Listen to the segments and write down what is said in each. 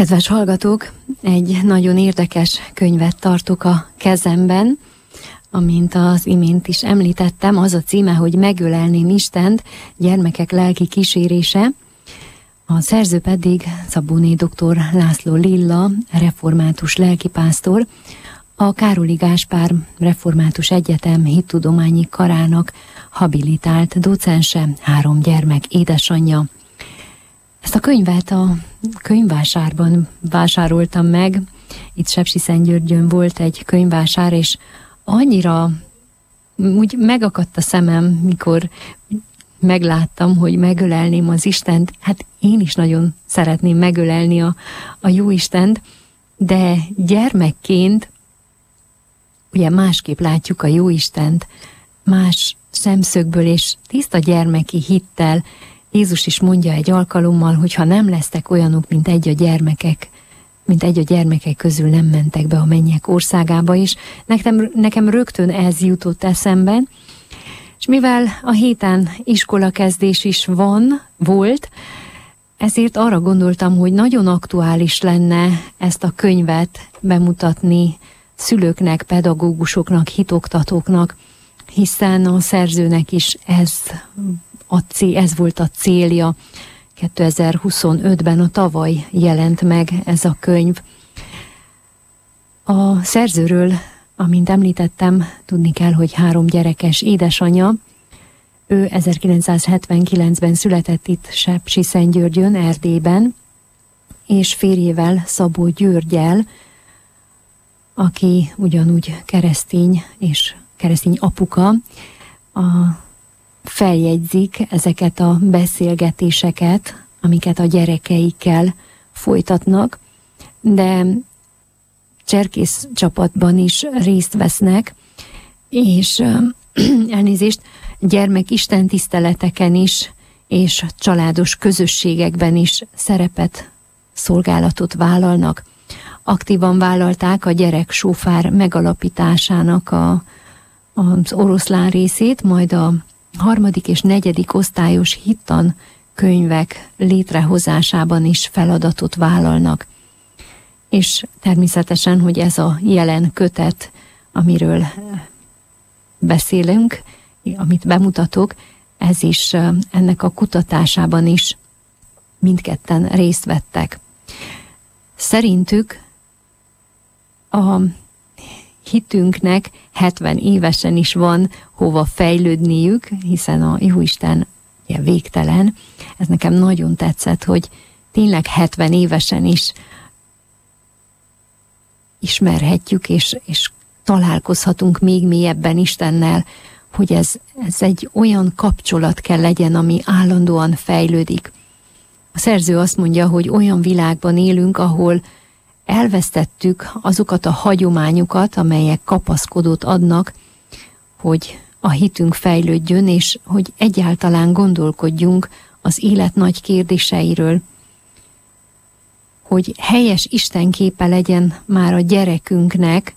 Kedves hallgatók, egy nagyon érdekes könyvet tartok a kezemben, amint az imént is említettem, az a címe, hogy Megölelném Istent, gyermekek lelki kísérése. A szerző pedig Szabóné dr. László Lilla, református lelkipásztor, a Károli Gáspár Református Egyetem hittudományi karának habilitált docense, 3 gyermek édesanyja. Ezt a könyvet a könyvvásárban vásároltam meg. Itt Sepsiszentgyörgyön volt egy könyvvásár, és annyira úgy megakadt a szemem, mikor megláttam, hogy megölelném az Istent. Hát én is nagyon szeretném megölelni a jó Istent, de gyermekként ugye másképp látjuk a jó Istent, más szemszögből és tiszta gyermeki hittel. Jézus is mondja egy alkalommal, hogy ha nem lesztek olyanok, mint egy a gyermekek közül nem mentek be a mennyek országába is. Nekem rögtön ez jutott eszembe, és mivel a héten iskolakezdés is volt, ezért arra gondoltam, hogy nagyon aktuális lenne ezt a könyvet bemutatni szülőknek, pedagógusoknak, hitoktatóknak, hiszen a szerzőnek is ez volt a célja. 2025-ben a tavaly jelent meg ez a könyv. A szerzőről, amint említettem, tudni kell, hogy 3 gyerekes édesanyja. Ő 1979-ben született itt Sepsiszentgyörgyön, Erdélyben, és férjével, Szabó Györggyel, aki ugyanúgy keresztény és keresztény apuka, feljegyzik ezeket a beszélgetéseket, amiket a gyerekeikkel folytatnak, de cserkész csapatban is részt vesznek, és elnézést, gyermek istentiszteleteken is, és családos közösségekben is szerepet, szolgálatot vállalnak. Aktívan vállalták a gyerek sófár megalapításának az oroszlán részét, majd a 3. és 4. osztályos hittan könyvek létrehozásában is feladatot vállalnak. És természetesen, hogy ez a jelen kötet, amiről beszélünk, amit bemutatok, ez is ennek a kutatásában is mindketten részt vettek. Szerintük a hitünknek 70 évesen is van hova fejlődniük, hiszen a Jóisten ugye végtelen. Ez nekem nagyon tetszett, hogy tényleg 70 évesen is ismerhetjük, és találkozhatunk még mélyebben Istennel, hogy ez egy olyan kapcsolat kell legyen, ami állandóan fejlődik. A szerző azt mondja, hogy olyan világban élünk, ahol elvesztettük azokat a hagyományokat, amelyek kapaszkodót adnak, hogy a hitünk fejlődjön, és hogy egyáltalán gondolkodjunk az élet nagy kérdéseiről, hogy helyes istenképe legyen már a gyerekünknek.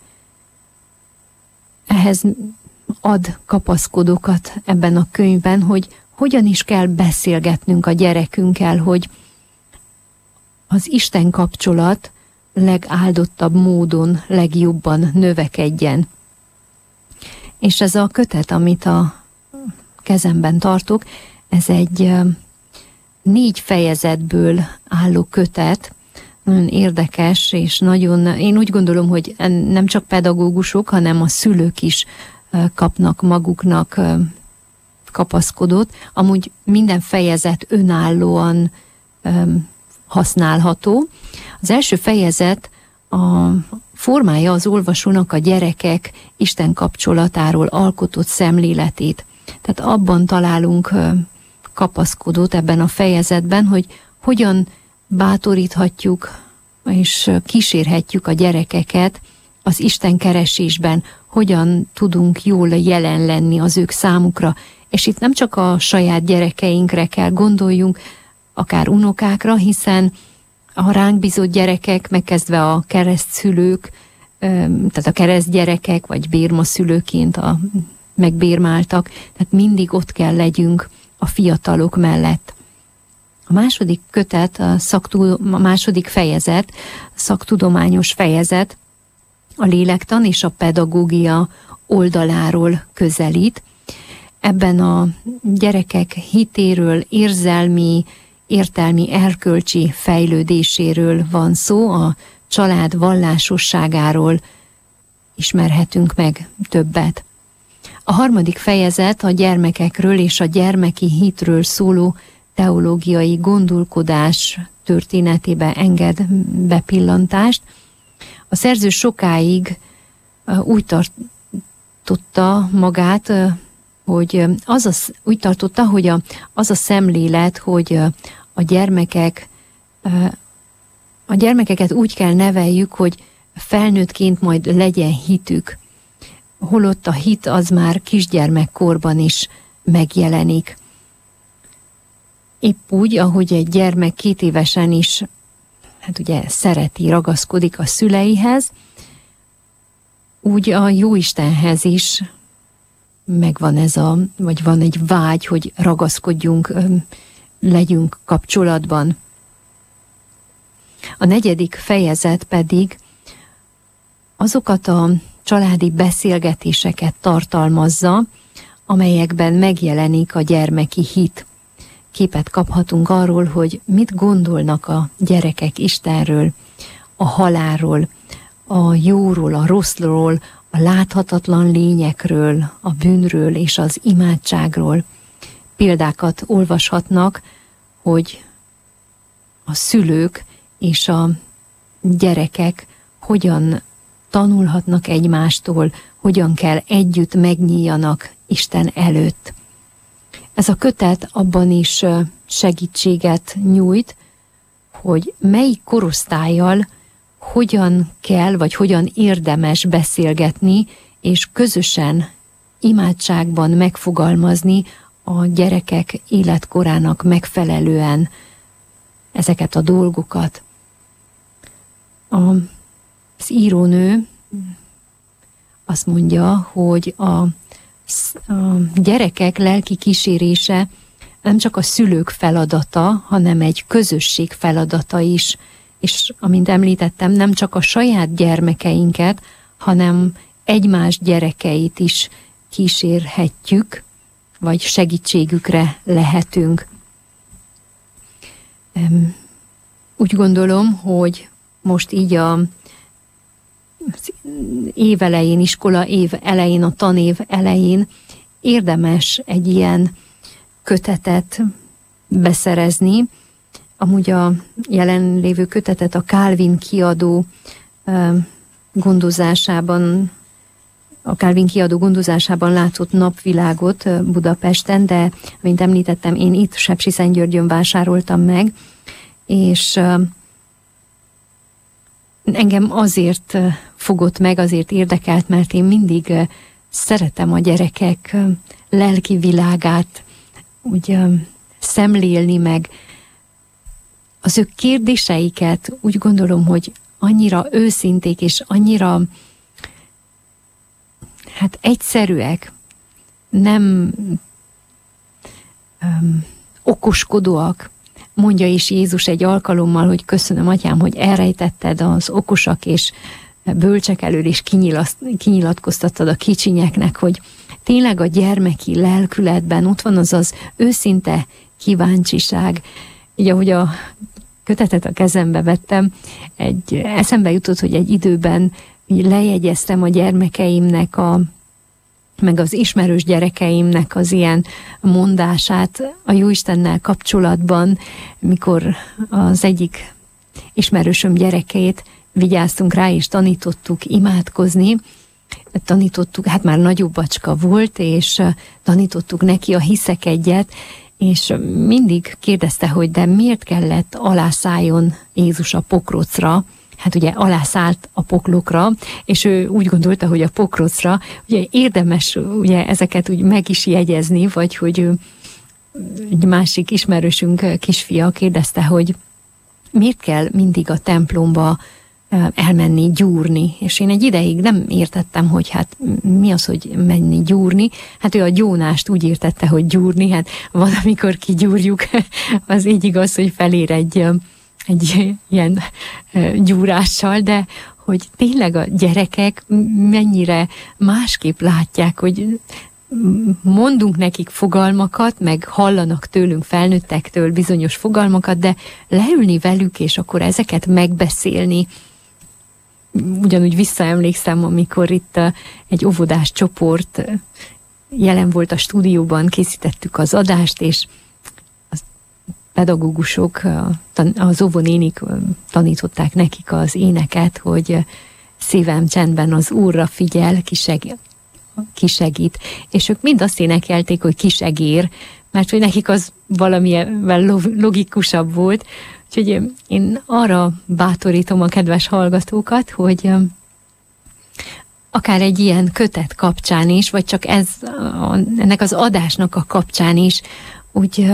Ehhez ad kapaszkodókat ebben a könyvben, hogy hogyan is kell beszélgetnünk a gyerekünkkel, hogy az Isten kapcsolat legáldottabb módon, legjobban növekedjen. És ez a kötet, amit a kezemben tartok, ez egy 4 fejezetből álló kötet, nagyon érdekes, és nagyon, én úgy gondolom, hogy nem csak pedagógusok, hanem a szülők is kapnak maguknak kapaszkodót. Amúgy minden fejezet önállóan használható. Az első fejezet a formája az olvasónak a gyerekek Isten kapcsolatáról alkotott szemléletét. Tehát abban találunk kapaszkodót ebben a fejezetben, hogy hogyan bátoríthatjuk és kísérhetjük a gyerekeket az Isten keresésben, hogyan tudunk jól jelen lenni az ők számukra. És itt nem csak a saját gyerekeinkre kell gondoljunk, akár unokákra, hiszen a ránk bízott gyerekek, megkezdve a keresztszülők, tehát a keresztgyerekek, vagy bérmaszülőként a megbérmáltak, tehát mindig ott kell legyünk a fiatalok mellett. A második kötet, a második fejezet, szaktudományos fejezet a lélektan és a pedagógia oldaláról közelít. Ebben a gyerekek hitéről, értelmi, erkölcsi fejlődéséről van szó, a család vallásosságáról ismerhetünk meg többet. A harmadik fejezet a gyermekekről és a gyermeki hitről szóló teológiai gondolkodás történetébe enged bepillantást. A szerző sokáig úgy tartotta magát, hogy az a szemlélet, hogy a gyermekeket úgy kell neveljük, hogy felnőttként majd legyen hitük, holott a hit az már kisgyermekkorban is megjelenik. Épp úgy, ahogy egy gyermek 2 évesen is, hát ugye szereti, ragaszkodik a szüleihez, úgy a Jóistenhez is megvan vagy van egy vágy, hogy ragaszkodjunk, legyünk kapcsolatban. A 4. fejezet pedig azokat a családi beszélgetéseket tartalmazza, amelyekben megjelenik a gyermeki hit. Képet kaphatunk arról, hogy mit gondolnak a gyerekek Istenről, a halálról, a jóról, a rosszról, a láthatatlan lényekről, a bűnről és az imádságról. Példákat olvashatnak, hogy a szülők és a gyerekek hogyan tanulhatnak egymástól, hogyan kell együtt megnyíljanak Isten előtt. Ez a kötet abban is segítséget nyújt, hogy melyik korosztállyal hogyan kell, vagy hogyan érdemes beszélgetni, és közösen imádságban megfogalmazni a gyerekek életkorának megfelelően ezeket a dolgokat. Az írónő azt mondja, hogy a gyerekek lelki kísérése nem csak a szülők feladata, hanem egy közösség feladata is. És amint említettem, nem csak a saját gyermekeinket, hanem egymás gyerekeit is kísérhetjük, vagy segítségükre lehetünk. Úgy gondolom, hogy most így az év elején, iskola év elején, a tanév elején érdemes egy ilyen kötetet beszerezni. Amúgy a jelenlévő kötetet a Calvin kiadó gondozásában látott napvilágot Budapesten, de mint említettem, én itt Sepsiszentgyörgyön vásároltam meg, és engem azért fogott meg, azért érdekelt, mert én mindig szeretem a gyerekek lelki világát úgy szemlélni, meg az ő kérdéseiket úgy gondolom, hogy annyira őszinték és annyira egyszerűek, nem okoskodóak. Mondja is Jézus egy alkalommal, hogy köszönöm, Atyám, hogy elrejtetted az okosak és bölcsek elől, és kinyilatkoztattad a kicsinyeknek, hogy tényleg a gyermeki lelkületben ott van az őszinte kíváncsiság. Így ahogy a kötetet a kezembe vettem, eszembe jutott, hogy egy időben lejegyeztem a gyermekeimnek, meg az ismerős gyerekeimnek az ilyen mondását a Jóistennel kapcsolatban, mikor az egyik ismerősöm gyerekeit vigyáztunk rá, és tanítottuk imádkozni. Hát már nagyobb bacska volt, és tanítottuk neki a hiszek egyet, és mindig kérdezte, hogy de miért kellett alászálljon Jézus a pokrocra. Hát ugye alászállt a poklokra, és ő úgy gondolta, hogy a pokrocra ugye érdemes ugye ezeket úgy meg is jegyezni, vagy hogy egy másik ismerősünk kisfia kérdezte, hogy miért kell mindig a templomba elmenni gyúrni, és én egy ideig nem értettem, hogy hát mi az, hogy menni gyúrni. Hát ő a gyónást úgy értette, hogy gyúrni, hát valamikor kigyúrjuk, az így igaz, hogy felér egy ilyen gyúrással, de hogy tényleg a gyerekek mennyire másképp látják, hogy mondunk nekik fogalmakat, meg hallanak tőlünk felnőttektől bizonyos fogalmakat, de leülni velük, és akkor ezeket megbeszélni. Ugyanúgy visszaemlékszem, amikor itt egy óvodás csoport jelen volt a stúdióban, készítettük az adást, és a pedagógusok, az óvonénik tanították nekik az éneket, hogy szívem csendben az Úrra figyel, kisegít. És ők mind azt énekelték, hogy kisegér, mert hogy nekik az valamivel logikusabb volt. Úgyhogy én arra bátorítom a kedves hallgatókat, hogy akár egy ilyen kötet kapcsán is, vagy csak ennek az adásnak a kapcsán is, hogy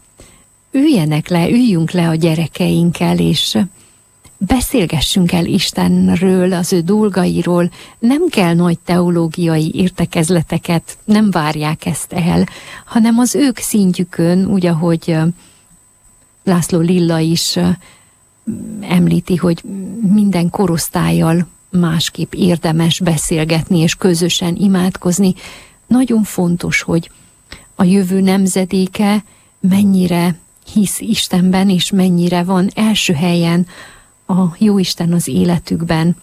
üljünk le a gyerekeinkkel, és beszélgessünk el Istenről, az ő dolgairól. Nem kell nagy teológiai értekezleteket, nem várják ezt el, hanem az ők szintjükön, úgy ahogy László Lilla is említi, hogy minden korosztállyal másképp érdemes beszélgetni és közösen imádkozni. Nagyon fontos, hogy a jövő nemzedéke mennyire hisz Istenben, és mennyire van első helyen a Jóisten az életükben.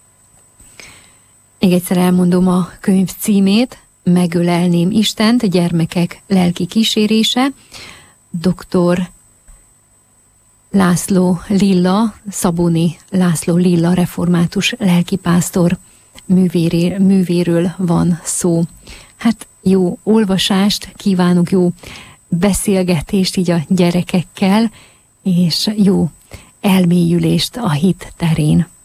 Még egyszer elmondom a könyv címét, Megölelném Istent, gyermekek lelki kísérése. Dr. László Lilla, Szabóni László Lilla református lelkipásztor művéről van szó. Hát jó olvasást kívánok, jó beszélgetést így a gyerekekkel, és jó elmélyülést a hit terén.